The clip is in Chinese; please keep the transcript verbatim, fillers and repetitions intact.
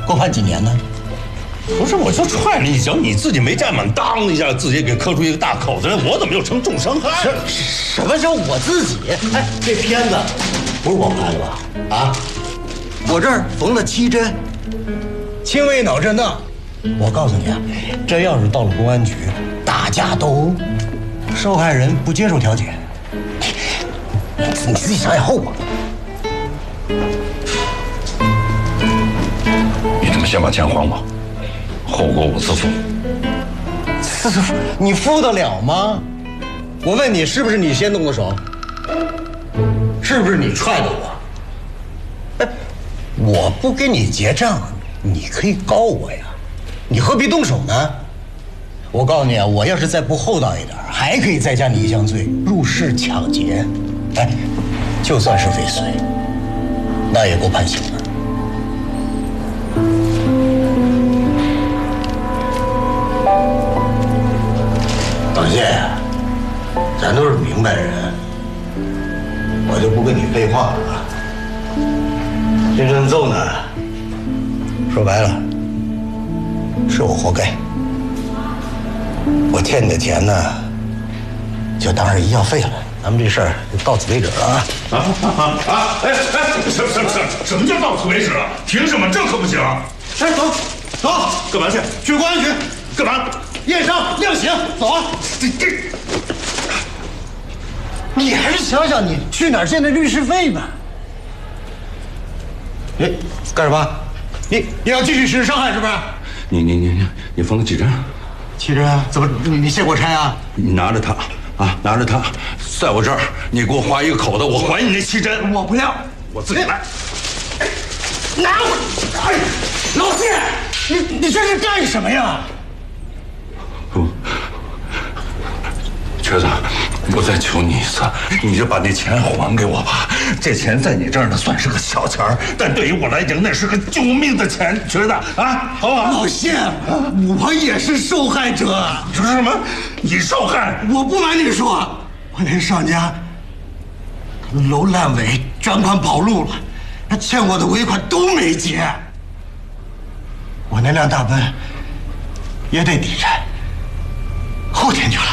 给我判几年呢？ 不是，我就踹了一脚，你自己没站稳，当一下自己给磕出一个大口子来，我怎么又成重伤害？ 什什么叫我自己？哎，这片子不是我拍的吧？啊，我这儿缝了七针，轻微脑震荡。我告诉你啊，这要是到了公安局，打架斗殴，受害人不接受调解，你你自己想想后果。 你他妈先把钱还我，后果我自负。 自负？你负得了吗？我问你，是不是你先动的手？是不是你踹的我？哎，我不跟你结账，你可以告我呀，你何必动手呢？我告诉你啊，我要是再不厚道一点，还可以再加你一项罪，入室抢劫。哎，就算是未遂，那也够判刑的。老谢，咱都是明白人，我就不跟你废话了啊。这顿揍呢，说白了，是我活该。我欠你的钱呢，就当是医药费了。咱们这事儿就到此为止了啊！ 啊啊啊！哎哎，什什什什么叫到此为止？凭什么？这可不行！ 哎，走走， 干嘛去？ 去公安局干嘛？ 验伤量刑，走啊！这这，你还是想想你去哪儿见的律师费吧。哎，干什么？你你要继续实施伤害是不是？ 你你你你你缝了几针？ 七针啊？怎么你你卸过差啊？ 你拿着它啊，拿着它，在我这儿，你给我划一个口子，我还你那七针。 我不要， 我自己来。 拿我！哎，老谢，你你这是干什么呀？ 不，瘸子，我再求你一次，你就把那钱还给我吧。这钱在你这儿呢，算是个小钱儿，但对于我来讲，那是个救命的钱，瘸子啊，好不好？ 老谢，我也是受害者。 你说什么？你受害？ 我不瞒你说，我连上家楼烂尾，专款跑路了，那欠我的尾款都没结，我那辆大奔也得抵债，后天就来。